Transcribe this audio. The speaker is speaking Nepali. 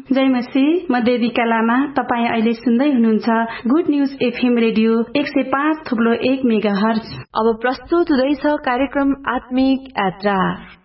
जय मसीह। म देविका लामा। तपाईँ अहिले सुन्दै हुनुहुन्छ good news FM radio 105.1 megahertz. अब प्रस्तुत हुँदैछ कार्यक्रम आत्मिक यात्रा।